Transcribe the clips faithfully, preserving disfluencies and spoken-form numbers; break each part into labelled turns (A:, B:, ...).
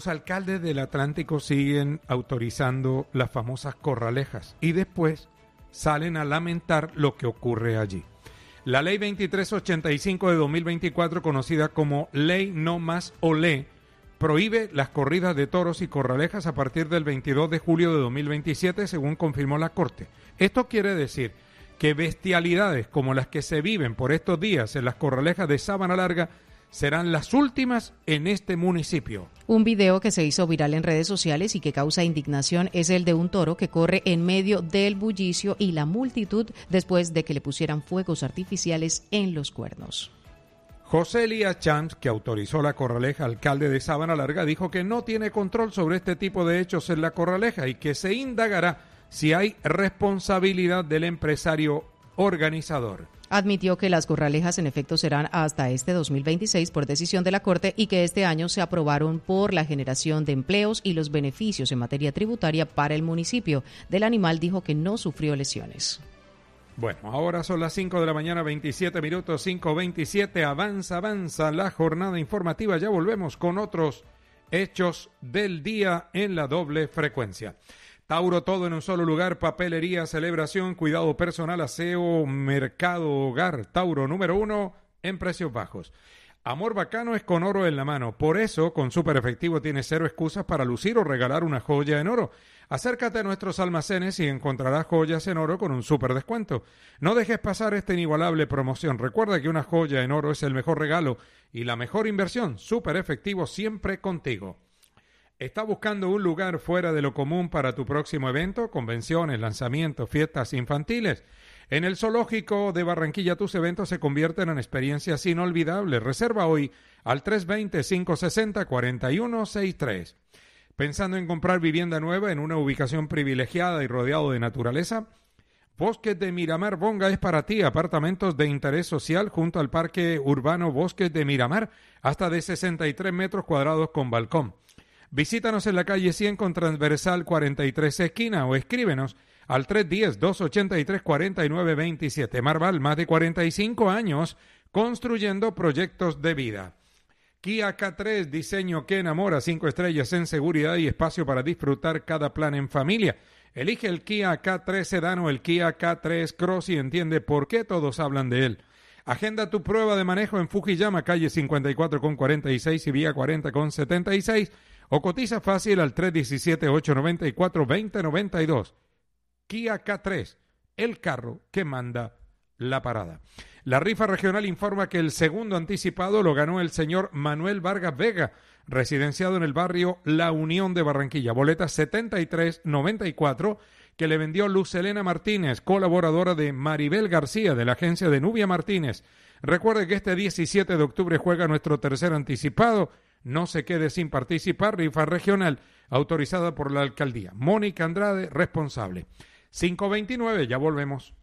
A: Los alcaldes del Atlántico siguen autorizando las famosas corralejas y después salen a lamentar lo que ocurre allí. La ley veintitrés ochenta y cinco de dos mil veinticuatro, conocida como Ley No Más Olé, prohíbe las corridas de toros y corralejas a partir del veintidós de julio de dos mil veintisiete, según confirmó la Corte. Esto quiere decir que bestialidades como las que se viven por estos días en las corralejas de Sabana Larga serán las últimas en este municipio.
B: Un video que se hizo viral en redes sociales y que causa indignación es el de un toro que corre en medio del bullicio y la multitud después de que le pusieran fuegos artificiales en los cuernos.
A: José Elías Champs, que autorizó la corraleja, alcalde de Sabana Larga, dijo que no tiene control sobre este tipo de hechos en la corraleja y que se indagará si hay responsabilidad del empresario organizador.
B: Admitió que las corralejas en efecto serán hasta este dos mil veintiséis por decisión de la Corte y que este año se aprobaron por la generación de empleos y los beneficios en materia tributaria para el municipio. Del animal dijo que no sufrió lesiones.
A: Bueno, ahora son las cinco de la mañana, veintisiete minutos, cinco veintisiete. Avanza, avanza la jornada informativa. Ya volvemos con otros hechos del día en la doble frecuencia. Tauro, todo en un solo lugar, papelería, celebración, cuidado personal, aseo, mercado, hogar. Tauro, número uno en precios bajos. Amor bacano es con oro en la mano. Por eso, con Super Efectivo tienes cero excusas para lucir o regalar una joya en oro. Acércate a nuestros almacenes y encontrarás joyas en oro con un super descuento. No dejes pasar esta inigualable promoción. Recuerda que una joya en oro es el mejor regalo y la mejor inversión. Super Efectivo, siempre contigo. ¿Estás buscando un lugar fuera de lo común para tu próximo evento? Convenciones, lanzamientos, fiestas infantiles. En el Zoológico de Barranquilla tus eventos se convierten en experiencias inolvidables. Reserva hoy al tres dos cero, cinco seis cero, cuatro uno seis tres. ¿Pensando en comprar vivienda nueva en una ubicación privilegiada y rodeado de naturaleza? Bosques de Miramar Bonga es para ti. Apartamentos de interés social junto al Parque Urbano Bosques de Miramar, hasta de sesenta y tres metros cuadrados con balcón. Visítanos en la calle cien con transversal cuarenta y tres esquina o escríbenos al tres uno cero, dos ocho tres, cuatro nueve dos siete. Marval, más de cuarenta y cinco años construyendo proyectos de vida. Kia K tres, diseño que enamora, cinco estrellas en seguridad y espacio para disfrutar cada plan en familia. Elige el Kia K tres Sedan o el Kia K tres Cross y entiende por qué todos hablan de él. Agenda tu prueba de manejo en Fujiyama, calle cincuenta y cuatro con cuarenta y seis y vía cuarenta con setenta y seis, o cotiza fácil al tres uno siete, ocho nueve cuatro, dos cero nueve dos. Kia K tres, el carro que manda la parada. La rifa regional informa que el segundo anticipado lo ganó el señor Manuel Vargas Vega, residenciado en el barrio La Unión de Barranquilla. Boleta setenta y tres noventa y cuatro que le vendió Luz Elena Martínez, colaboradora de Maribel García de la agencia de Nubia Martínez. Recuerde que este diecisiete de octubre juega nuestro tercer anticipado. No se quede sin participar. Rifa regional autorizada por la alcaldía. Mónica Andrade, responsable. cinco veintinueve, ya volvemos.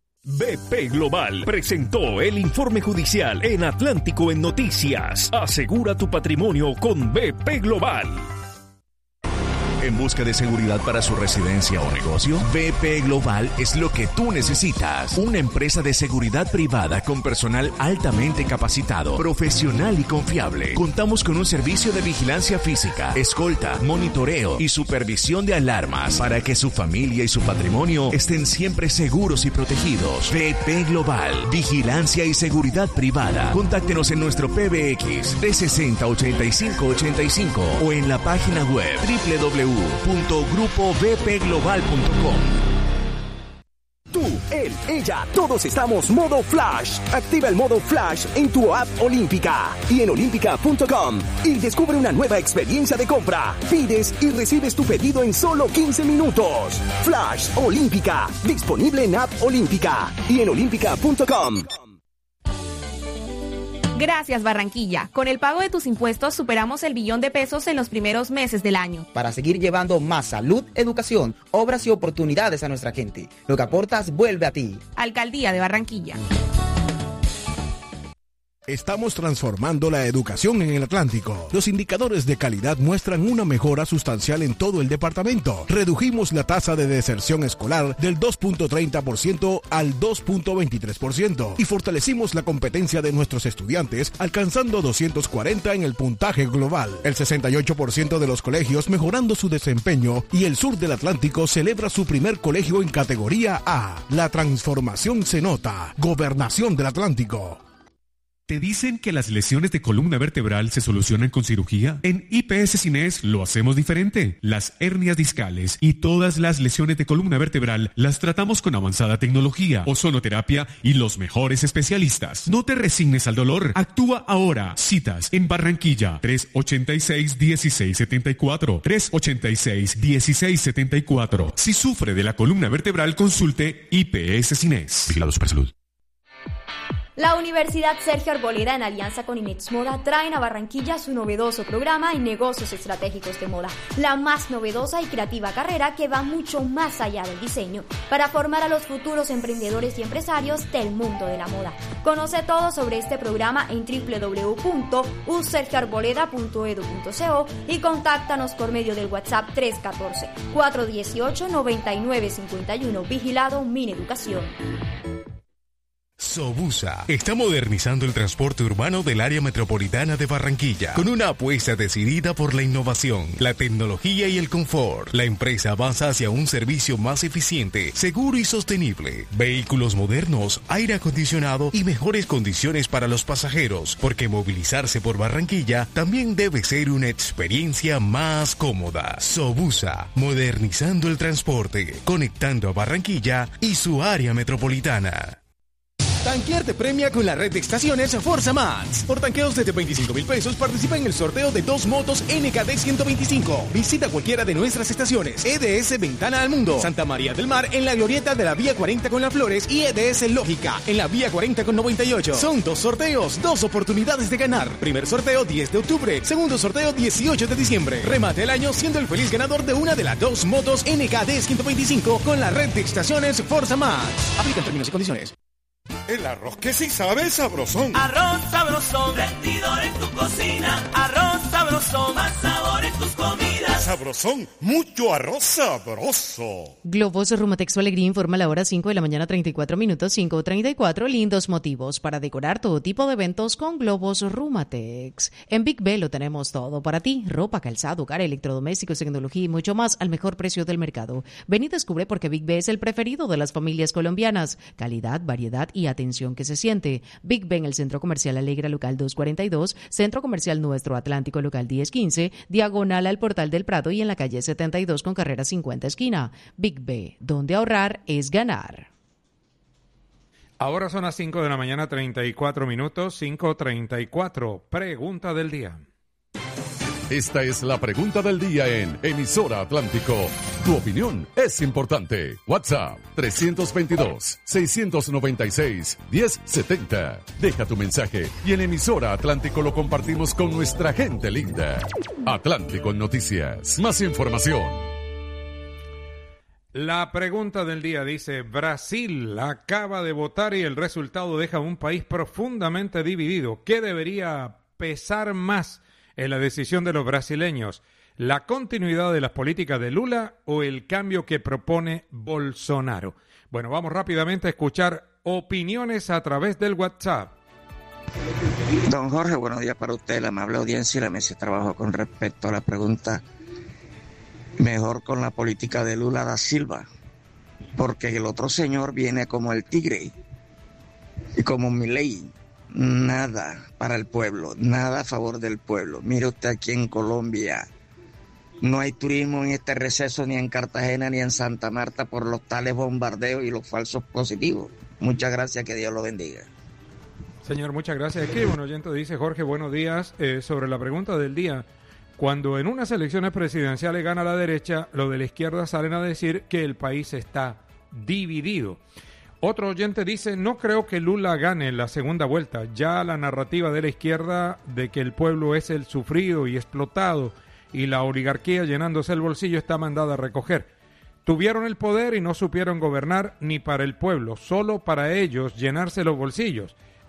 C: B P Global presentó el informe judicial en Atlántico en Noticias. Asegura tu patrimonio con B P Global. ¿En busca de seguridad para su residencia o negocio? B P Global es lo que tú necesitas. Una empresa de seguridad privada con personal altamente capacitado, profesional y confiable. Contamos con un servicio de vigilancia física, escolta, monitoreo y supervisión de alarmas para que su familia y su patrimonio estén siempre seguros y protegidos. B P Global, vigilancia y seguridad privada. Contáctenos en nuestro P B X trescientos sesenta, ochenta y cinco ochenta y cinco o en la página web doble u doble u doble u punto grupo b p global punto com.
D: Tú, él, ella, todos estamos modo Flash. Activa el modo Flash en tu app Olímpica y en olímpica punto com y descubre una nueva experiencia de compra. Pides y recibes tu pedido en solo quince minutos. Flash Olímpica, disponible en app Olímpica y en olímpica punto com.
E: Gracias, Barranquilla. Con el pago de tus impuestos superamos el billón de pesos en los primeros meses del año.
F: Para seguir llevando más salud, educación, obras y oportunidades a nuestra gente. Lo que aportas vuelve a ti.
E: Alcaldía de Barranquilla.
G: Estamos transformando la educación en el Atlántico. Los indicadores de calidad muestran una mejora sustancial en todo el departamento. Redujimos la tasa de deserción escolar del dos punto treinta por ciento al dos punto veintitrés por ciento y fortalecimos la competencia de nuestros estudiantes alcanzando doscientos cuarenta en el puntaje global. El sesenta y ocho por ciento de los colegios mejorando su desempeño y el sur del Atlántico celebra su primer colegio en categoría A. La transformación se nota. Gobernación del Atlántico.
H: ¿Te dicen que las lesiones de columna vertebral se solucionan con cirugía? En I P S Cines lo hacemos diferente. Las hernias discales y todas las lesiones de columna vertebral las tratamos con avanzada tecnología, ozonoterapia y los mejores especialistas. No te resignes al dolor. Actúa ahora. Citas en Barranquilla tres ochenta y seis, dieciséis setenta y cuatro. tres ochenta y seis, dieciséis setenta y cuatro. Si sufre de la columna vertebral, consulte I P S Cines. Vigilado Supersalud.
I: La Universidad Sergio Arboleda, en alianza con Inex Moda, traen a Barranquilla su novedoso programa en negocios estratégicos de moda, la más novedosa y creativa carrera que va mucho más allá del diseño, para formar a los futuros emprendedores y empresarios del mundo de la moda. Conoce todo sobre este programa en doble u doble u doble u punto u sergio arboleda punto edu punto co y contáctanos por medio del WhatsApp tres uno cuatro, cuatro uno ocho, nueve nueve cinco uno. Vigilado Mineducación.
J: Sobusa está modernizando el transporte urbano del área metropolitana de Barranquilla con una apuesta decidida por la innovación, la tecnología y el confort. La empresa avanza hacia un servicio más eficiente, seguro y sostenible. Vehículos modernos, aire acondicionado y mejores condiciones para los pasajeros, porque movilizarse por Barranquilla también debe ser una experiencia más cómoda. Sobusa, modernizando el transporte, conectando a Barranquilla y su área metropolitana.
K: Tanquear te premia con la red de estaciones Forza Max. Por tanqueos desde veinticinco mil pesos participa en el sorteo de dos motos N K D ciento veinticinco. Visita cualquiera de nuestras estaciones. E D S Ventana al Mundo, Santa María del Mar en la glorieta de la Vía cuarenta con Las Flores y E D S Lógica en la Vía cuarenta con noventa y ocho. Son dos sorteos, dos oportunidades de ganar. Primer sorteo diez de octubre, segundo sorteo dieciocho de diciembre. Remate el año siendo el feliz ganador de una de las dos motos N K D ciento veinticinco con la red de estaciones Forza Max. Aplican términos y condiciones.
L: El arroz que sí sabe sabrosón.
M: Arroz sabrosón, rendidor en tu cocina. Arroz sabrosón, más sabor en tus comidas.
L: Sabrosón, mucho arroz sabroso.
B: Globos Rumatex su alegría informa la hora cinco de la mañana, treinta y cuatro minutos, cinco treinta y cuatro. Lindos motivos para decorar todo tipo de eventos con Globos Rumatex. En Big B lo tenemos todo para ti. Ropa, calzado, hogar, electrodomésticos, tecnología y mucho más al mejor precio del mercado. Ven y descubre por qué Big B es el preferido de las familias colombianas. Calidad, variedad y atención que se siente. Big Ben, el Centro Comercial Alegra Local doscientos cuarenta y dos, Centro Comercial Nuestro Atlántico Local diez quince, diagonal al Portal del Prado y en la calle setenta y dos con carrera cincuenta esquina. Big B, donde ahorrar es ganar.
A: Ahora son las cinco de la mañana, treinta y cuatro minutos, cinco treinta y cuatro. Pregunta del día.
N: Esta es la pregunta del día en Emisora Atlántico. Tu opinión es importante. WhatsApp tres veintidós, seiscientos noventa y seis, diez setenta. Deja tu mensaje y en Emisora Atlántico lo compartimos con nuestra gente linda. Atlántico Noticias. Más información.
A: La pregunta del día dice: Brasil acaba de votar y el resultado deja un país profundamente dividido. ¿Qué debería pesar más en la decisión de los brasileños? ¿La continuidad de las políticas de Lula o el cambio que propone Bolsonaro? Bueno, vamos rápidamente a escuchar opiniones a través del WhatsApp.
O: Don Jorge, buenos días para usted, la amable audiencia y la mesa de trabajo. Con respecto a la pregunta, mejor con la política de Lula da Silva, porque el otro señor viene como el tigre y como Milei. Nada para el pueblo, nada a favor del pueblo. Mire usted aquí en Colombia, no hay turismo en este receso ni en Cartagena ni en Santa Marta por los tales bombardeos y los falsos positivos. Muchas gracias, que Dios lo bendiga.
A: Señor, muchas gracias. Aquí un oyente dice: Jorge, buenos días, eh, sobre la pregunta del día. Cuando en unas elecciones presidenciales gana la derecha, los de la izquierda salen a decir que el país está dividido. Otro oyente dice: no creo que Lula gane la segunda vuelta. Ya la narrativa de la izquierda de que el pueblo es el sufrido y explotado y la oligarquía llenándose el bolsillo está mandada a recoger. Tuvieron el poder y no supieron gobernar ni para el pueblo, solo para ellos llenarse los bolsillos.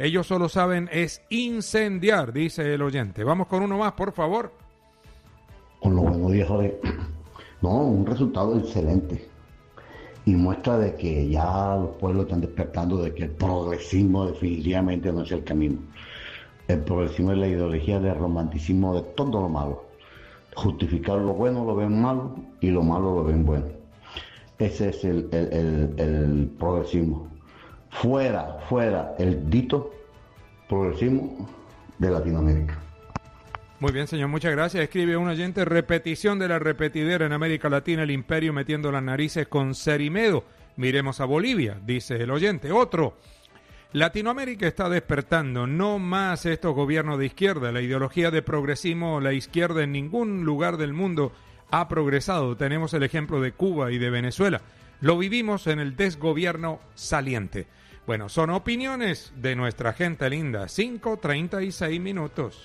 A: Ellos solo saben es incendiar, dice el oyente. Vamos con uno más, por favor.
P: Con los buenos días, Jorge. No, un resultado excelente. Y muestra de que ya los pueblos están despertando de que el progresismo definitivamente no es el camino. El progresismo es la ideología del romanticismo de todo lo malo. Justificar lo bueno lo ven malo y lo malo lo ven bueno. Ese es el, el, el, el progresismo. Fuera, fuera el dito progresismo de Latinoamérica.
A: Muy bien, señor, muchas gracias. Escribe un oyente: repetición de la repetidera en América Latina, el imperio metiendo las narices con Cerimedo. Miremos a Bolivia, dice el oyente. Otro: Latinoamérica está despertando, no más estos gobiernos de izquierda. La ideología de progresismo, la izquierda en ningún lugar del mundo ha progresado. Tenemos el ejemplo de Cuba y de Venezuela. Lo vivimos en el desgobierno saliente. Bueno, son opiniones de nuestra gente linda. cinco treinta y seis minutos.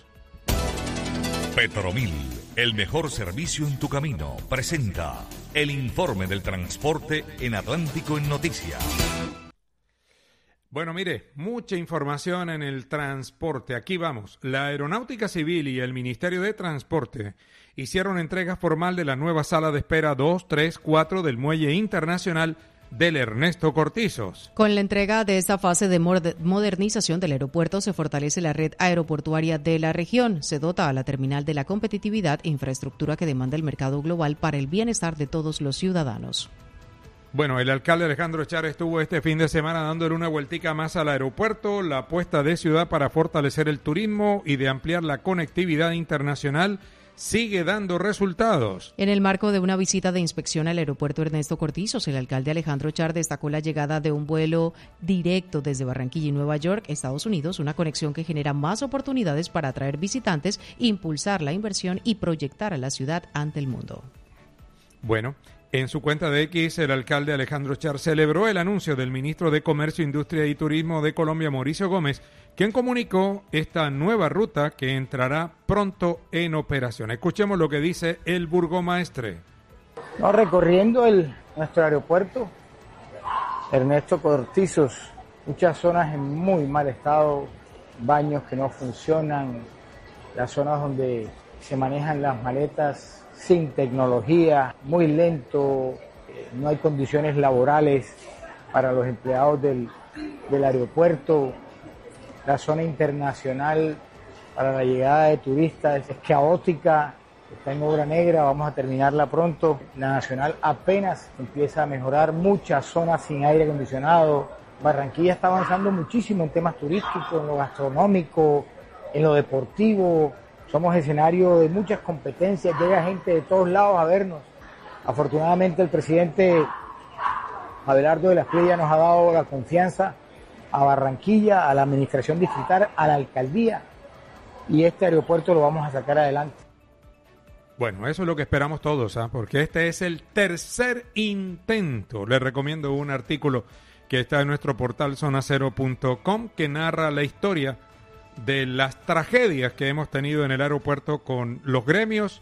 C: Petromil, el mejor servicio en tu camino, presenta el informe del transporte en Atlántico en Noticias.
A: Bueno, mire, mucha información en el transporte. Aquí vamos. La Aeronáutica Civil y el Ministerio de Transporte hicieron entrega formal de la nueva sala de espera dos, tres, cuatro del Muelle Internacional del Ernesto Cortizos.
B: Con la entrega de esta fase de modernización del aeropuerto se fortalece la red aeroportuaria de la región, se dota a la terminal de la competitividad e infraestructura que demanda el mercado global para el bienestar de todos los ciudadanos.
A: Bueno, el alcalde Alejandro Char estuvo este fin de semana dándole una vueltica más al aeropuerto, la apuesta de ciudad para fortalecer el turismo y de ampliar la conectividad internacional sigue dando resultados.
B: En el marco de una visita de inspección al aeropuerto Ernesto Cortizos, el alcalde Alejandro Char destacó la llegada de un vuelo directo desde Barranquilla y Nueva York, Estados Unidos, una conexión que genera más oportunidades para atraer visitantes, impulsar la inversión y proyectar a la ciudad ante el mundo.
A: Bueno, en su cuenta de X, el alcalde Alejandro Char celebró el anuncio del ministro de Comercio, Industria y Turismo de Colombia, Mauricio Gómez, quien comunicó esta nueva ruta que entrará pronto en operación. Escuchemos lo que dice el burgomaestre.
Q: No, recorriendo el, nuestro aeropuerto, Ernesto Cortizos, muchas zonas en muy mal estado, baños que no funcionan, las zonas donde se manejan las maletas sin tecnología, muy lento, eh, no hay condiciones laborales para los empleados del, del aeropuerto. La zona internacional para la llegada de turistas es caótica, está en obra negra, vamos a terminarla pronto. La nacional apenas empieza a mejorar, muchas zonas sin aire acondicionado. Barranquilla está avanzando muchísimo en temas turísticos, en lo gastronómico, en lo deportivo. Somos escenario de muchas competencias, llega gente de todos lados a vernos. Afortunadamente el presidente Abelardo de la Espriella nos ha dado la confianza a Barranquilla, a la administración distrital, a la alcaldía, y este aeropuerto lo vamos a sacar adelante.
A: Bueno, eso es lo que esperamos todos, ¿eh? Porque este es el tercer intento. Les recomiendo un artículo que está en nuestro portal zona cero punto com que narra la historia de las tragedias que hemos tenido en el aeropuerto con los gremios,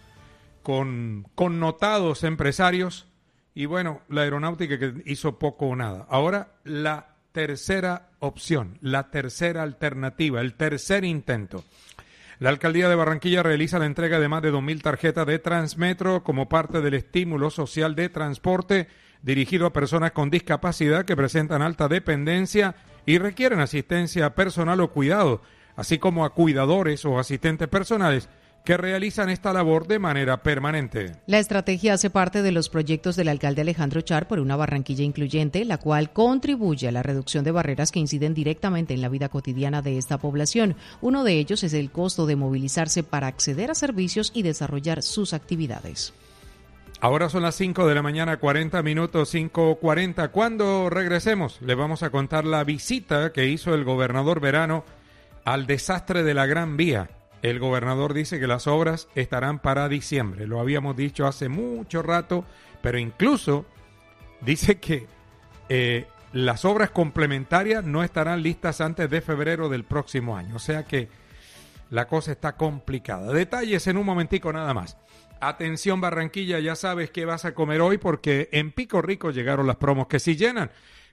A: con connotados empresarios y bueno, la aeronáutica que hizo poco o nada. Ahora la tercera opción, la tercera alternativa, el tercer intento. La alcaldía de Barranquilla realiza la entrega de más de dos mil tarjetas de Transmetro como parte del estímulo social de transporte dirigido a personas con discapacidad que presentan alta dependencia y requieren asistencia personal o cuidado, así como a cuidadores o asistentes personales que realizan esta labor de manera permanente.
B: La estrategia hace parte de los proyectos del alcalde Alejandro Char por una Barranquilla incluyente, la cual contribuye a la reducción de barreras que inciden directamente en la vida cotidiana de esta población. Uno de ellos es el costo de movilizarse para acceder a servicios y desarrollar sus actividades.
A: Ahora son las cinco de la mañana, cuarenta minutos, cinco cuarenta. Cuando regresemos, les vamos a contar la visita que hizo el gobernador Verano al desastre de la Gran Vía. El gobernador dice que las obras estarán para diciembre. Lo habíamos dicho hace mucho rato, pero incluso dice que eh, las obras complementarias no estarán listas antes de febrero del próximo año. O sea que la cosa está complicada. Detalles en un momentico nada más. Atención Barranquilla, ya sabes qué vas a comer hoy porque en Pico Rico llegaron las promos que sí llenan.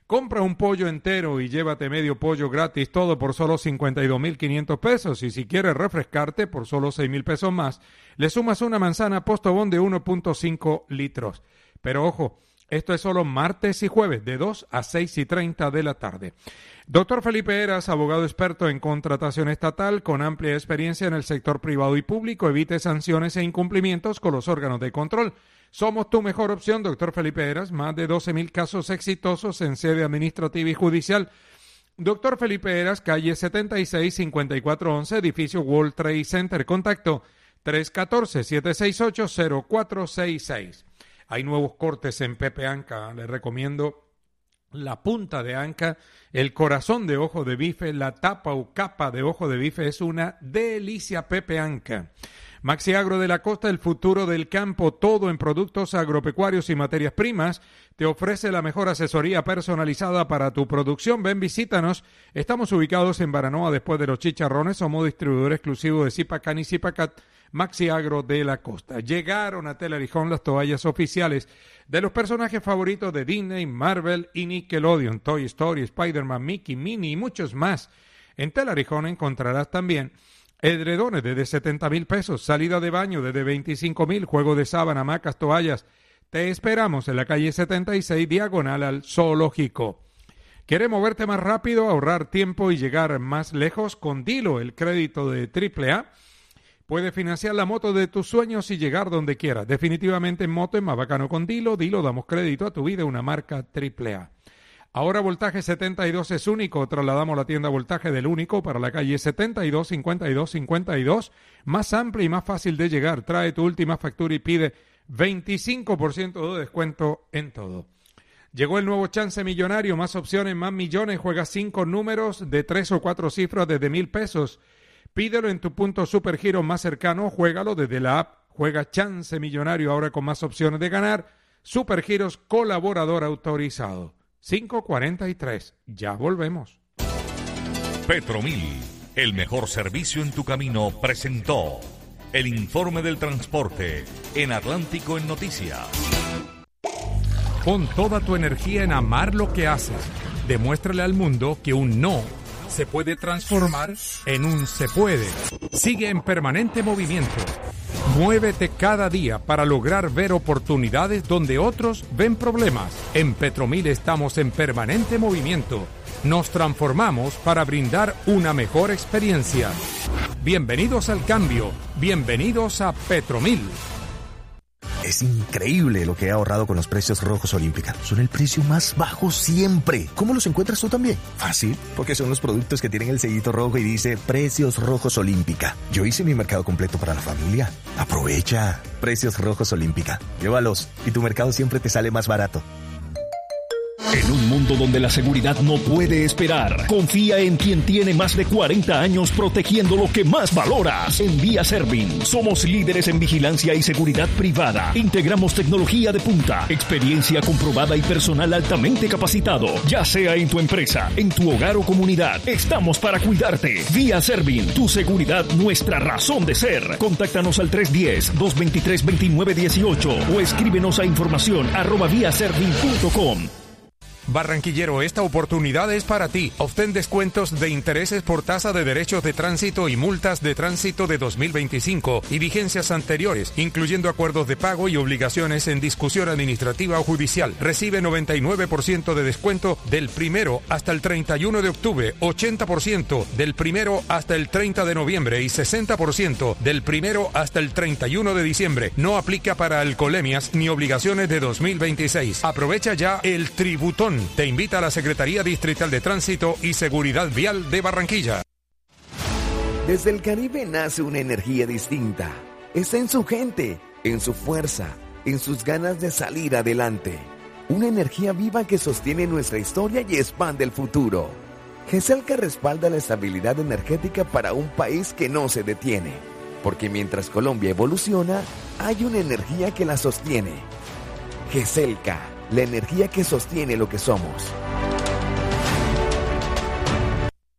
A: Compra un pollo entero y llévate medio pollo gratis, todo por solo cincuenta y dos mil quinientos pesos. Y si quieres refrescarte por solo seis mil pesos más, le sumas una manzana Postobón de uno punto cinco litros. Pero ojo, esto es solo martes y jueves de dos a seis y treinta de la tarde. Doctor Felipe Heras, abogado experto en contratación estatal con amplia experiencia en el sector privado y público, evite sanciones e incumplimientos con los órganos de control. Somos tu mejor opción, doctor Felipe Heras, más de doce mil casos exitosos en sede administrativa y judicial. Doctor Felipe Heras, calle setenta y seis, cincuenta y cuatro once, edificio World Trade Center. Contacto tres uno cuatro, siete seis ocho, cero cuatro seis seis. Hay nuevos cortes en Pepe Anca, les recomiendo la punta de anca, el corazón de ojo de bife, la tapa o capa de ojo de bife, es una delicia. Pepe Anca. Maxi Agro de la Costa, el futuro del campo, todo en productos agropecuarios y materias primas. Te ofrece la mejor asesoría personalizada para tu producción. Ven, visítanos. Estamos ubicados en Baranoa, después de los Chicharrones. Somos distribuidor exclusivo de Zipacán y Zipacat. Maxi Agro de la Costa. Llegaron a Telarijón las toallas oficiales de los personajes favoritos de Disney, Marvel y Nickelodeon, Toy Story, Spider-Man, Mickey, Minnie y muchos más. En Telarijón encontrarás también edredones desde setenta mil pesos, salida de baño desde veinticinco mil, juego de sábana, hamacas, toallas. Te esperamos en la calle setenta y seis, diagonal al Zoológico. ¿Quieres moverte más rápido, ahorrar tiempo y llegar más lejos? Con Dilo, el crédito de triple A. Puedes financiar la moto de tus sueños y llegar donde quieras. Definitivamente en moto es más bacano con Dilo. Dilo, damos crédito a tu vida, una marca triple A. Ahora Voltaje setenta y dos es único. Trasladamos la tienda Voltaje del único para la calle setenta y dos, cincuenta y dos, cincuenta y dos. Más amplia y más fácil de llegar. Trae tu última factura y pide veinticinco por ciento de descuento en todo. Llegó el nuevo Chance Millonario. Más opciones, más millones. Juega cinco números de tres o cuatro cifras desde mil pesos. Pídelo en tu punto Supergiro más cercano, juégalo desde la app, juega Chance Millonario ahora con más opciones de ganar. Supergiros, colaborador autorizado. cinco cuarenta y tres, ya volvemos.
C: Petromil, el mejor servicio en tu camino, presentó el informe del transporte en Atlántico en Noticias.
A: Pon toda tu energía en amar lo que haces. Demuéstrale al mundo que un no se puede transformar en un se puede. Sigue en permanente movimiento. Muévete cada día para lograr ver oportunidades donde otros ven problemas. En Petromil estamos en permanente movimiento. Nos transformamos para brindar una mejor experiencia. Bienvenidos al cambio. Bienvenidos a Petromil.
R: Es increíble lo que he ahorrado con los precios rojos Olímpica. Son el precio más bajo siempre. ¿Cómo los encuentras tú también? Fácil, porque son los productos que tienen el sellito rojo y dice Precios Rojos Olímpica. Yo hice mi mercado completo para la familia. Aprovecha. Precios Rojos Olímpica. Llévalos y tu mercado siempre te sale más barato.
C: En un mundo donde la seguridad no puede esperar, confía en quien tiene más de cuarenta años protegiendo lo que más valoras. En Vía Servin, somos líderes en vigilancia y seguridad privada. Integramos tecnología de punta, experiencia comprobada y personal altamente capacitado. Ya sea en tu empresa, en tu hogar o comunidad, estamos para cuidarte. Vía Servin, tu seguridad, nuestra razón de ser. Contáctanos al tres uno cero, dos dos tres, dos nueve uno ocho o escríbenos a información arroba viaservin punto com.
A: Barranquillero, esta oportunidad es para ti. Obtén descuentos de intereses por tasa de derechos de tránsito y multas de tránsito de dos mil veinticinco y vigencias anteriores, incluyendo acuerdos de pago y obligaciones en discusión administrativa o judicial. Recibe noventa y nueve por ciento de descuento del primero hasta el treinta y uno de octubre, ochenta por ciento del primero hasta el treinta de noviembre y sesenta por ciento del primero hasta el treinta y uno de diciembre. No aplica para alcoholemias ni obligaciones de dos mil veintiséis. Aprovecha ya el tributón. Te invita a la Secretaría Distrital de Tránsito y Seguridad Vial de Barranquilla.
S: Desde el Caribe nace una energía distinta. Está en su gente, en su fuerza, en sus ganas de salir adelante. Una energía viva que sostiene nuestra historia y expande el futuro. GESELCA respalda la estabilidad energética para un país que no se detiene. Porque mientras Colombia evoluciona, hay una energía que la sostiene. GESELCA, la energía que sostiene lo que somos.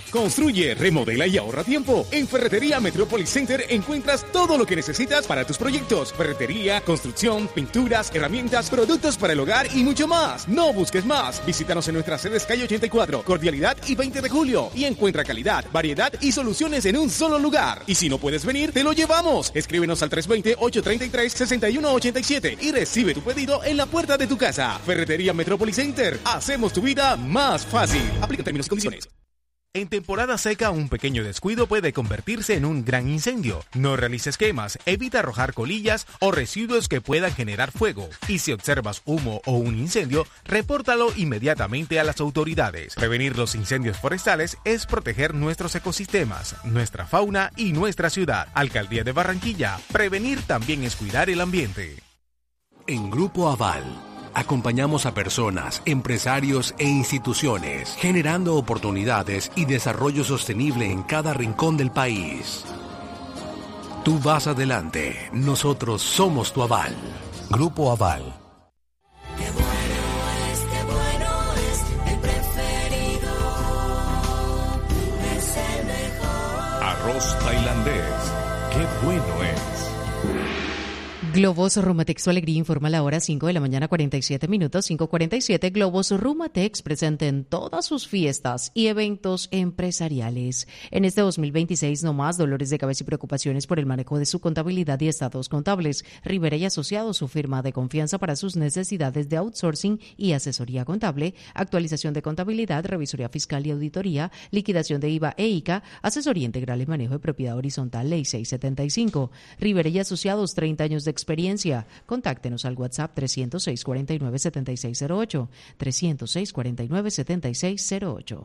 K: Construye, remodela y ahorra tiempo. En Ferretería Metrópolis Center encuentras todo lo que necesitas para tus proyectos. Ferretería, construcción, pinturas, herramientas, productos para el hogar y mucho más. No busques más. Visítanos en nuestras sedes calle ochenta y cuatro, Cordialidad y veinte de julio. Y encuentra calidad, variedad y soluciones en un solo lugar. Y si no puedes venir, te lo llevamos. Escríbenos al tres dos cero, ocho tres tres, seis uno ocho siete y recibe tu pedido en la puerta de tu casa. Ferretería Metrópolis Center. Hacemos tu vida más fácil. Aplica términos y condiciones.
T: En temporada seca, un pequeño descuido puede convertirse en un gran incendio. No realices quemas, evita arrojar colillas o residuos que puedan generar fuego. Y si observas humo o un incendio, repórtalo inmediatamente a las autoridades. Prevenir los incendios forestales es proteger nuestros ecosistemas, nuestra fauna y nuestra ciudad. Alcaldía de Barranquilla. Prevenir también es cuidar el ambiente.
U: En Grupo Aval acompañamos a personas, empresarios e instituciones, generando oportunidades y desarrollo sostenible en cada rincón del país. Tú vas adelante, nosotros somos tu aval. Grupo Aval.
M: Qué bueno es, qué bueno es, el preferido es el mejor.
C: Arroz tailandés, qué bueno es.
B: Globos Rumatex, su alegría, informa la hora cinco de la mañana, cuarenta y siete minutos, cinco cuarenta y siete. Globos Rumatex presente en todas sus fiestas y eventos empresariales. En este dos mil veintiséis, no más dolores de cabeza y preocupaciones por el manejo de su contabilidad y estados contables. Rivera y Asociados, su firma de confianza para sus necesidades de outsourcing y asesoría contable, actualización de contabilidad, revisoría fiscal y auditoría, liquidación de I V A e I C A, asesoría integral en manejo de propiedad horizontal, ley seiscientos setenta y cinco. Rivera y Asociados, treinta años de experiencia. Contáctenos al WhatsApp trescientos seis, cuarenta y nueve, setenta y seis cero ocho, trescientos seis, cuarenta y nueve, setenta y seis cero ocho.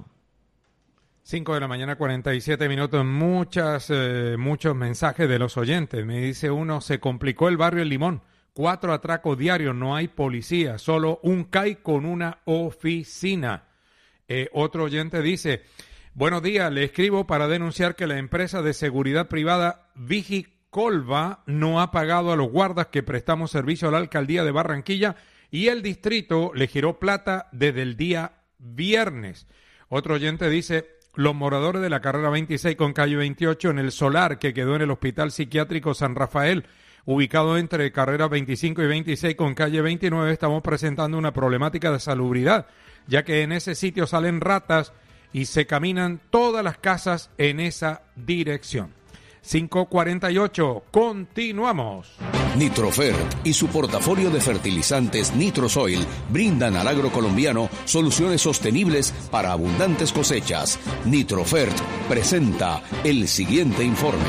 A: cinco de la mañana, cuarenta y siete minutos. Muchas, eh, muchos mensajes de los oyentes. Me dice uno, se complicó el barrio El Limón. Cuatro atracos diarios, no hay policía, solo un C A I con una oficina. Eh, otro oyente dice, buenos días, le escribo para denunciar que la empresa de seguridad privada Vigi Colva no ha pagado a los guardas que prestamos servicio a la alcaldía de Barranquilla y el distrito le giró plata desde el día viernes. Otro oyente dice, los moradores de la carrera veintiséis con calle veintiocho en el solar que quedó en el Hospital Psiquiátrico San Rafael, ubicado entre carreras veinticinco y veintiséis con calle veintinueve, estamos presentando una problemática de salubridad, ya que en ese sitio salen ratas y se caminan todas las casas en esa dirección. cinco cuarenta y ocho, continuamos.
V: Nitrofert y su portafolio de fertilizantes Nitrosoil brindan al agro colombiano soluciones sostenibles para abundantes cosechas. Nitrofert presenta el siguiente informe.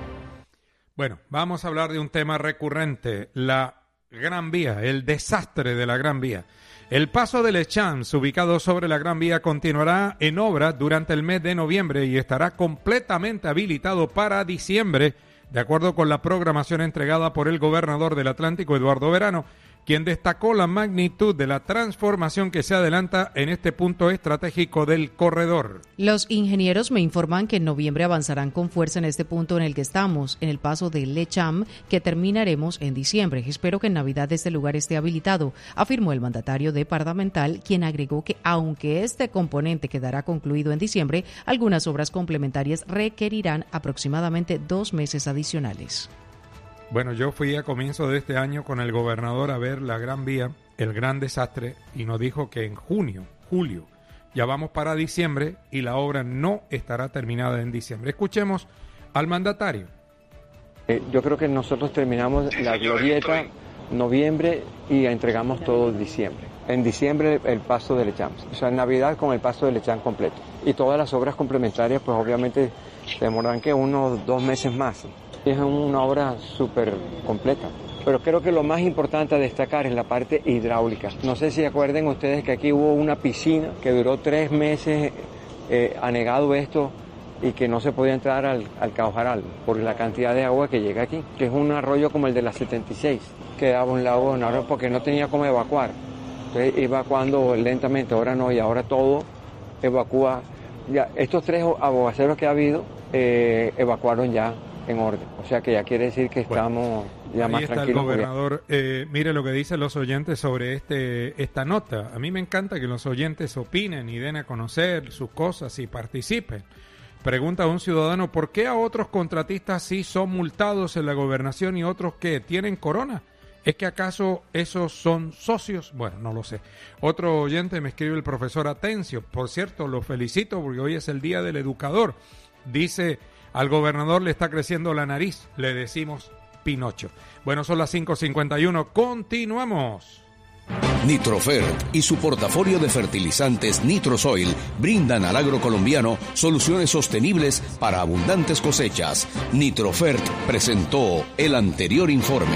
A: Bueno, vamos a hablar de un tema recurrente, la Gran Vía, el desastre de la Gran Vía. El paso del Echams, ubicado sobre la Gran Vía, continuará en obra durante el mes de noviembre y estará completamente habilitado para diciembre, de acuerdo con la programación entregada por el gobernador del Atlántico, Eduardo Verano, quien destacó la magnitud de la transformación que se adelanta en este punto estratégico del corredor.
B: Los ingenieros me informan que en noviembre avanzarán con fuerza en este punto en el que estamos, en el paso del Lecham, que terminaremos en diciembre. Espero que en Navidad este lugar esté habilitado, afirmó el mandatario departamental, quien agregó que aunque este componente quedará concluido en diciembre, algunas obras complementarias requerirán aproximadamente dos meses adicionales.
A: Bueno, yo fui a comienzo de este año con el gobernador a ver la Gran Vía, el gran desastre, y nos dijo que en junio, julio, ya vamos para diciembre y la obra no estará terminada en diciembre. Escuchemos al mandatario.
W: Eh, yo creo que nosotros terminamos la glorieta noviembre y entregamos todo diciembre. En diciembre el paso del Echams, o sea, en Navidad con el paso del Echam completo. Y todas las obras complementarias, pues obviamente demorarán que unos dos meses más. Es una obra súper completa. Pero creo que lo más importante a destacar es la parte hidráulica. No sé si acuerden ustedes que aquí hubo una piscina que duró tres meses eh, anegado esto y que no se podía entrar al, al Caujaral por la cantidad de agua que llega aquí, que es un arroyo como el de la setenta y seis, que daba un lago enorme porque no tenía cómo evacuar. Entonces iba evacuando lentamente, ahora no, y ahora todo evacúa. Ya, estos tres aguaceros que ha habido eh, evacuaron ya en orden, o sea que ya quiere decir que estamos... ya
A: Ahí
W: más
A: está
W: tranquilo.
A: el gobernador. Eh, mire lo que dicen los oyentes sobre este esta nota. A mí me encanta que los oyentes opinen y den a conocer sus cosas y participen. Pregunta a un ciudadano, ¿por qué a otros contratistas sí son multados en la gobernación y otros que tienen corona? ¿Es que acaso esos son socios? Bueno, no lo sé. Otro oyente me escribe el profesor Atencio. Por cierto, lo felicito porque hoy es el Día del Educador. Dice, al gobernador le está creciendo la nariz. Le decimos Pinocho. Bueno, son las cinco cincuenta y uno. Continuamos.
V: Nitrofert y su portafolio de fertilizantes Nitrosoil brindan al agro colombiano soluciones sostenibles para abundantes cosechas. Nitrofert presentó el anterior informe.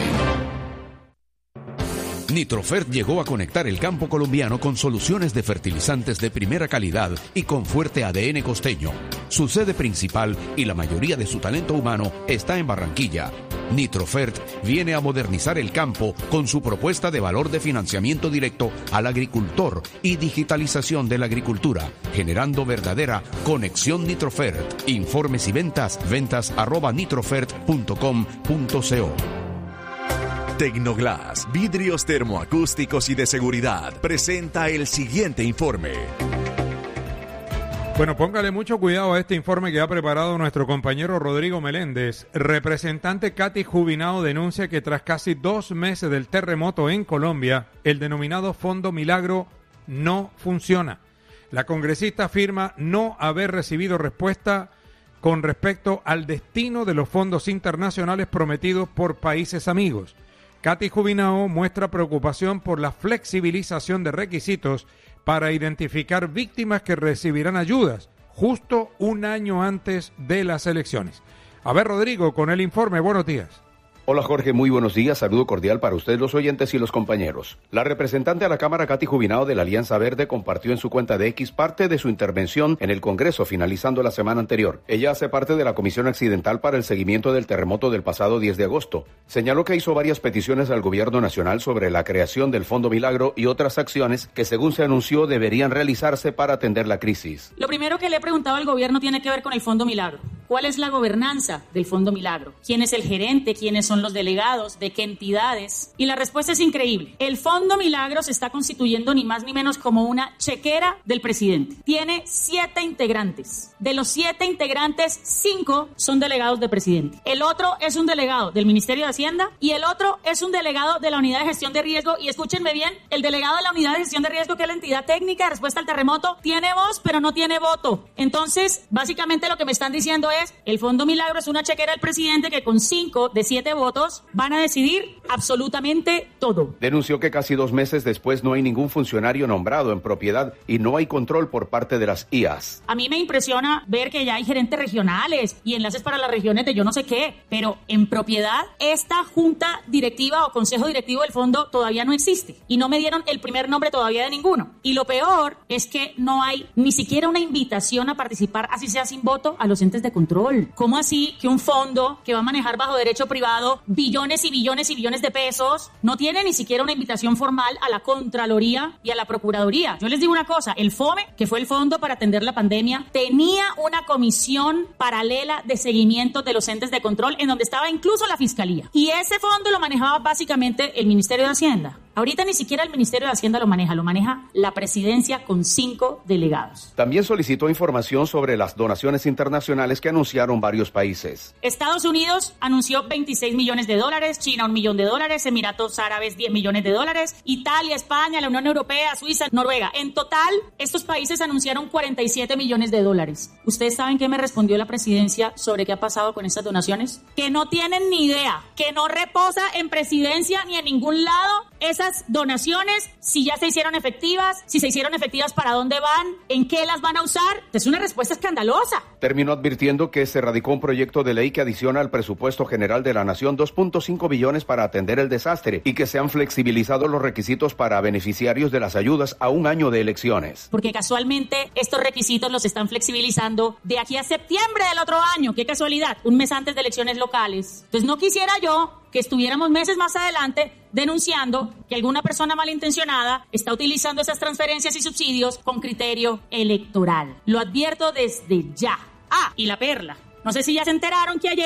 V: Nitrofert llegó a conectar el campo colombiano con soluciones de fertilizantes de primera calidad y con fuerte A D N costeño. Su sede principal y la mayoría de su talento humano está en Barranquilla. Nitrofert viene a modernizar el campo con su propuesta de valor de financiamiento directo al agricultor y digitalización de la agricultura, generando verdadera conexión Nitrofert. Informes y ventas, ventas arroba nitrofert punto com punto co.
C: Tecnoglass, vidrios termoacústicos y de seguridad, presenta el siguiente informe.
A: Bueno, póngale mucho cuidado a este informe que ha preparado nuestro compañero Rodrigo Meléndez. Representante Katy Jubinao denuncia que tras casi dos meses del terremoto en Colombia, el denominado Fondo Milagro no funciona. La congresista afirma no haber recibido respuesta con respecto al destino de los fondos internacionales prometidos por países amigos. Katy Jubinao muestra preocupación por la flexibilización de requisitos para identificar víctimas que recibirán ayudas justo un año antes de las elecciones. A ver, Rodrigo, con el informe. Buenos días.
D: Hola Jorge, muy buenos días, saludo cordial para ustedes los oyentes y los compañeros. La representante a la Cámara Katy Jubinao de la Alianza Verde compartió en su cuenta de X parte de su intervención en el Congreso finalizando la semana anterior. Ella hace parte de la Comisión Accidental para el seguimiento del terremoto del pasado diez de agosto. Señaló que hizo varias peticiones al gobierno nacional sobre la creación del Fondo Milagro y otras acciones que según se anunció deberían realizarse para atender la crisis.
E: Lo primero que le he preguntado al gobierno tiene que ver con el Fondo Milagro. ¿Cuál es la gobernanza del Fondo Milagro? ¿Quién es el gerente? ¿Quiénes son los delegados? ¿De qué entidades? Y la respuesta es increíble. El Fondo Milagro se está constituyendo ni más ni menos como una chequera del presidente. Tiene siete integrantes. De los siete integrantes, cinco son delegados del presidente. El otro es un delegado del Ministerio de Hacienda y el otro es un delegado de la Unidad de Gestión de Riesgo. Y escúchenme bien, el delegado de la Unidad de Gestión de Riesgo, que es la entidad técnica de respuesta al terremoto, tiene voz pero no tiene voto. Entonces, básicamente lo que me están diciendo es el Fondo Milagro es una chequera del presidente que con cinco de siete votos van a decidir absolutamente todo.
D: Denunció que casi dos meses después no hay ningún funcionario nombrado en propiedad y no hay control por parte de las I As.
E: A mí me impresiona ver que ya hay gerentes regionales y enlaces para las regiones de yo no sé qué, pero en propiedad esta junta directiva o consejo directivo del fondo todavía no existe y no me dieron el primer nombre todavía de ninguno. Y lo peor es que no hay ni siquiera una invitación a participar, así sea sin voto, a los entes de control. ¿Cómo así que un fondo que va a manejar bajo derecho privado billones y billones y billones de pesos no tiene ni siquiera una invitación formal a la Contraloría y a la Procuraduría? Yo les digo una cosa, el FOME, que fue el Fondo para Atender la Pandemia, tenía una comisión paralela de seguimiento de los entes de control en donde estaba incluso la Fiscalía. Y ese fondo lo manejaba básicamente el Ministerio de Hacienda. Ahorita ni siquiera el Ministerio de Hacienda lo maneja, lo maneja la presidencia con cinco delegados.
D: También solicitó información sobre las donaciones internacionales que anunciaron varios países.
E: Estados Unidos anunció veintiséis millones de dólares, China un millón de dólares, Emiratos Árabes diez millones de dólares, Italia, España, la Unión Europea, Suiza, Noruega. En total, estos países anunciaron cuarenta y siete millones de dólares. ¿Ustedes saben qué me respondió la presidencia sobre qué ha pasado con estas donaciones? Que no tienen ni idea, que no reposa en presidencia ni en ningún lado esas donaciones, si ya se hicieron efectivas, si se hicieron efectivas, para dónde van, en qué las van a usar. Es una respuesta escandalosa.
D: Terminó advirtiendo que se radicó un proyecto de ley que adiciona al presupuesto general de la nación dos punto cinco billones para atender el desastre y que se han flexibilizado los requisitos para beneficiarios de las ayudas a un año de elecciones.
E: Porque casualmente estos requisitos los están flexibilizando de aquí a septiembre del otro año. Qué casualidad, un mes antes de elecciones locales. Entonces no quisiera yo que estuviéramos meses más adelante denunciando que alguna persona malintencionada está utilizando esas transferencias y subsidios con criterio electoral. Lo advierto desde ya. Ah, y la perla. No sé si ya se enteraron que ayer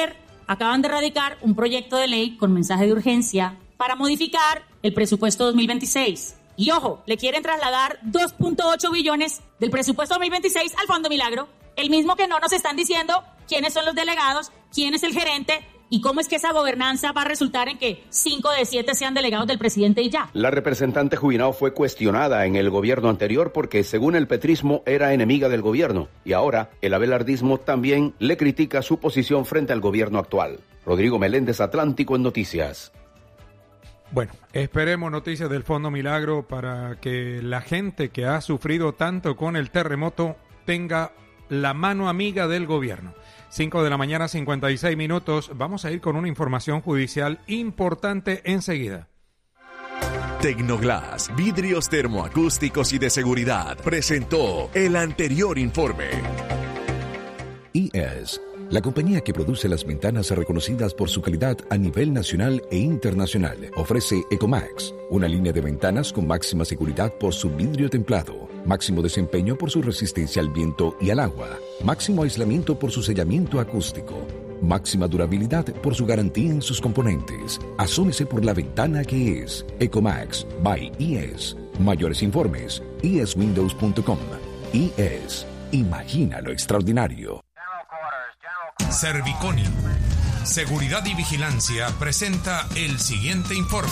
E: acaban de radicar un proyecto de ley con mensaje de urgencia para modificar el presupuesto dos mil veintiséis. Y ojo, le quieren trasladar dos punto ocho billones del presupuesto dos mil veintiséis al Fondo Milagro, el mismo que no nos están diciendo quiénes son los delegados, quién es el gerente y cómo es que esa gobernanza va a resultar en que cinco de siete sean delegados del presidente y ya.
D: La representante Jubinao fue cuestionada en el gobierno anterior porque, según el petrismo, era enemiga del gobierno y ahora el abelardismo también le critica su posición frente al gobierno actual. Rodrigo Meléndez, Atlántico en Noticias.
A: Bueno, esperemos noticias del Fondo Milagro para que la gente que ha sufrido tanto con el terremoto tenga la mano amiga del gobierno. cinco de la mañana, cincuenta y seis minutos. Vamos a ir con una información judicial importante enseguida.
C: Tecnoglass, vidrios termoacústicos y de seguridad, presentó el anterior informe.
F: I E S, la compañía que produce las ventanas reconocidas por su calidad a nivel nacional e internacional, ofrece Ecomax, una línea de ventanas con máxima seguridad por su vidrio templado, máximo desempeño por su resistencia al viento y al agua, máximo aislamiento por su sellamiento acústico, máxima durabilidad por su garantía en sus componentes. Asómese por la ventana que es Ecomax by I E S. Mayores informes, i e s windows punto com. I E S, imagina lo extraordinario.
A: Serviconi, Seguridad y Vigilancia, presenta el siguiente informe.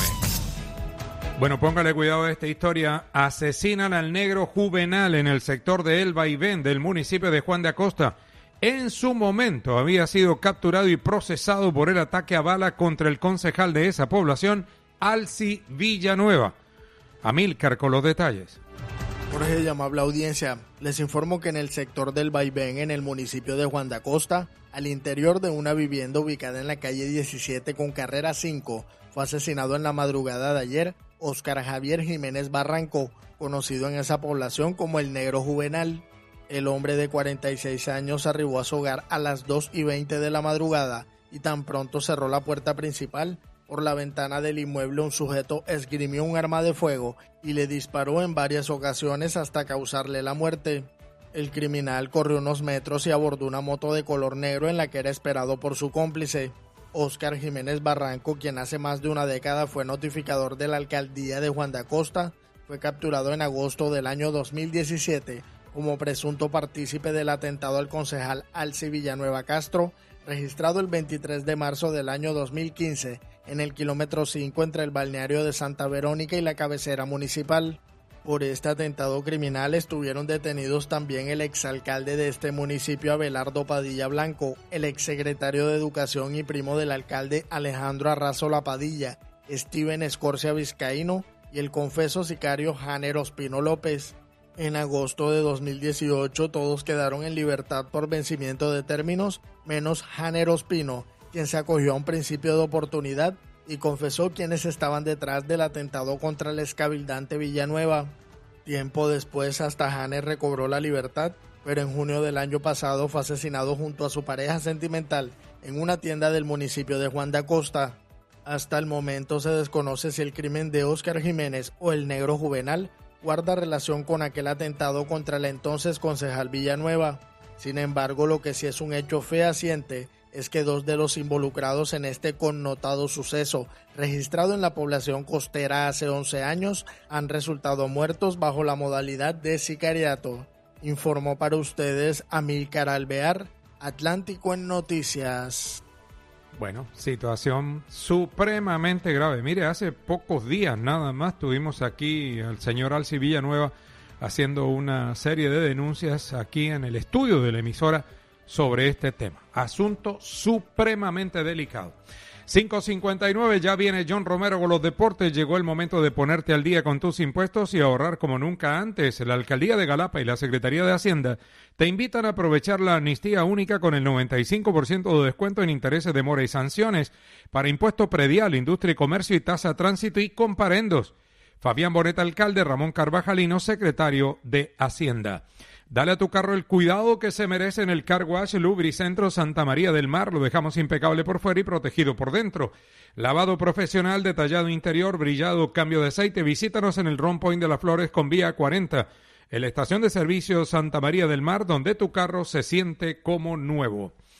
A: Bueno, póngale cuidado a esta historia. Asesinan al negro Juvenal en el sector de El Vaivén del municipio de Juan de Acosta. En su momento había sido capturado y procesado por el ataque a bala contra el concejal de esa población, Alci Villanueva. Amílcar con los detalles.
G: Jorge y amable audiencia, les informo que en el sector del Vaivén, en el municipio de Juan de Acosta, al interior de una vivienda ubicada en la calle diecisiete con carrera cinco, fue asesinado en la madrugada de ayer Óscar Javier Jiménez Barranco, conocido en esa población como el Negro Juvenal. El hombre de cuarenta y seis años arribó a su hogar a las dos y veinte de la madrugada y tan pronto cerró la puerta principal, por la ventana del inmueble un sujeto esgrimió un arma de fuego y le disparó en varias ocasiones hasta causarle la muerte. El criminal corrió unos metros y abordó una moto de color negro en la que era esperado por su cómplice. Óscar Jiménez Barranco, quien hace más de una década fue notificador de la alcaldía de Juan de Acosta, fue capturado en agosto del año dos mil diecisiete como presunto partícipe del atentado al concejal Alci Villanueva Castro, registrado el veintitrés de marzo del año dos mil quince en el kilómetro cinco entre el balneario de Santa Verónica y la cabecera municipal. Por este atentado criminal estuvieron detenidos también el exalcalde de este municipio Abelardo Padilla Blanco, el exsecretario de Educación y primo del alcalde Alejandro Arrazola Padilla, Steven Escorcia Vizcaíno y el confeso sicario Janer Ospino López. En agosto de dos mil dieciocho todos quedaron en libertad por vencimiento de términos, menos Janer Ospino, quien se acogió a un principio de oportunidad y confesó quienes estaban detrás del atentado contra el excabildante Villanueva. Tiempo después, hasta Janer recobró la libertad, pero en junio del año pasado fue asesinado junto a su pareja sentimental en una tienda del municipio de Juan de Acosta. Hasta el momento se desconoce si el crimen de Óscar Jiménez o el Negro Juvenal guarda relación con aquel atentado contra el entonces concejal Villanueva. Sin embargo, lo que sí es un hecho fehaciente es que dos de los involucrados en este connotado suceso, registrado en la población costera hace once años, han resultado muertos bajo la modalidad de sicariato. Informó para ustedes Amílcar Alvear, Atlántico en Noticias.
A: Bueno, situación supremamente grave. Mire, hace pocos días nada más tuvimos aquí al señor Alci Villanueva haciendo una serie de denuncias aquí en el estudio de la emisora sobre este tema. Asunto supremamente delicado. cinco cincuenta y nueve, ya viene John Romero con los deportes. Llegó el momento de ponerte al día con tus impuestos y ahorrar como nunca antes. La Alcaldía de Galapa y la Secretaría de Hacienda te invitan a aprovechar la amnistía única con el noventa y cinco por ciento de descuento en intereses de mora y sanciones para impuesto predial, industria y comercio y tasa tránsito y comparendos. Fabián Boneta, alcalde, Ramón Carvajalino, secretario de Hacienda. Dale a tu carro el cuidado que se merece en el Car Wash Lubricentro Santa María del Mar. Lo dejamos impecable por fuera y protegido por dentro. Lavado profesional, detallado interior, brillado, cambio de aceite. Visítanos en el Ron Point de las Flores con vía cuarenta. En la estación de servicio Santa María del Mar, donde tu carro se siente como nuevo.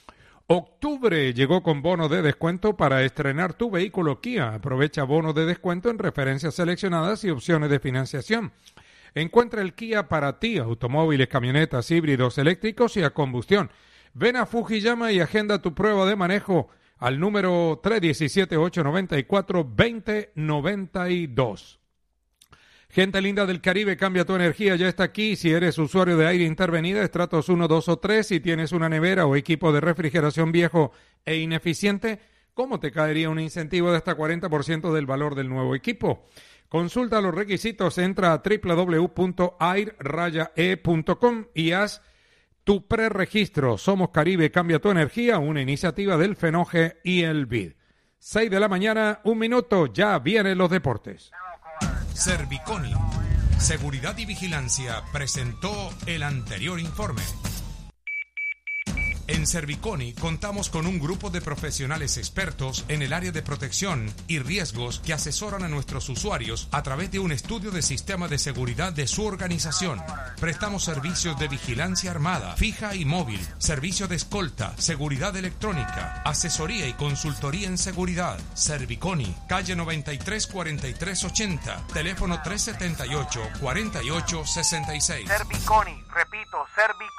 A: Octubre llegó con bono de descuento para estrenar tu vehículo Kia. Aprovecha bono de descuento en referencias seleccionadas y opciones de financiación. Encuentra el Kia para ti, automóviles, camionetas, híbridos, eléctricos y a combustión. Ven a Fujiyama y agenda tu prueba de manejo al número tres uno siete, ocho nueve cuatro, dos cero nueve dos. Gente linda del Caribe, cambia tu energía, ya está aquí. Si eres usuario de aire intervenida, estratos uno, dos o tres, si tienes una nevera o equipo de refrigeración viejo e ineficiente, ¿cómo te caería un incentivo de hasta cuarenta por ciento del valor del nuevo equipo? Consulta los requisitos, entra a doble u doble u doble u punto air e punto com y haz tu preregistro. Somos Caribe, cambia tu energía, una iniciativa del FENOGE y el B I D. seis de la mañana, un minuto, ya vienen los deportes.
H: Serviconi, Seguridad y Vigilancia, presentó el anterior informe. En Serviconi contamos con un grupo de profesionales expertos en el área de protección y riesgos que asesoran a nuestros usuarios a través de un estudio de sistema de seguridad de su organización. Prestamos servicios de vigilancia armada, fija y móvil, servicio de escolta, seguridad electrónica, asesoría y consultoría en seguridad. Serviconi, calle noventa y tres, cuarenta y tres ochenta, teléfono tres setenta y ocho, cuarenta y ocho sesenta y seis.
I: Serviconi, repito, Serviconi.